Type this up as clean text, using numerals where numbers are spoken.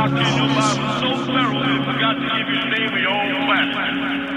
doctor in your Bible so thorough that it forgot to give you the name of your own class.